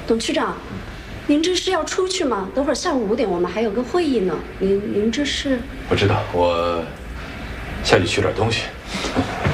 董区长，您这是要出去吗？等会儿下午5点我们还有个会议呢。您这是？ 我知道，我下去取点东西。